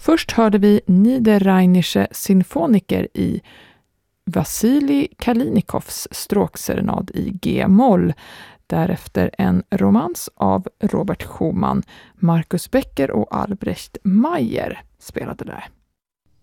Först hörde vi Niederrheinische Symphoniker i Vasilij Kalinikovs stråkserenad i G-moll. Därefter en romans av Robert Schumann. Marcus Becker och Albrecht Meyer spelade där.